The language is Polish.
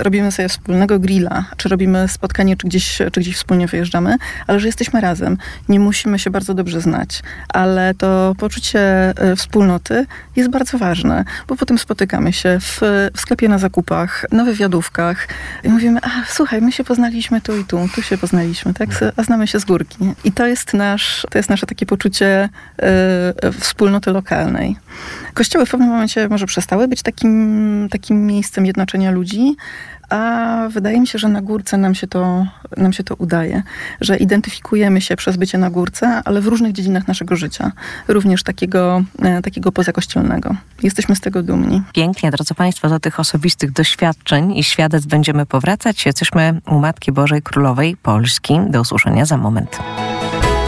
robimy sobie wspólnego grilla, czy robimy spotkanie, czy gdzieś wspólnie wyjeżdżamy, ale że jesteśmy razem. Nie musimy się bardzo dobrze znać, ale to poczucie wspólnoty jest bardzo ważne, bo potem spotykamy się w sklepie na zakupach, na wywiadówkach i mówimy, słuchaj, my się poznaliśmy tu i tu się poznaliśmy, tak? A znamy się z górki. I to jest nasze takie poczucie wspólnoty lokalnej. Kościoły w pewnym momencie może przestały być takim miejscem jednoczenia ludzi, a wydaje mi się, że na górce nam się to udaje, że identyfikujemy się przez bycie na górce, ale w różnych dziedzinach naszego życia, również takiego pozakościelnego. Jesteśmy z tego dumni. Pięknie, drodzy Państwo, do tych osobistych doświadczeń i świadectw będziemy powracać. Jesteśmy u Matki Bożej Królowej Polski. Do usłyszenia za moment.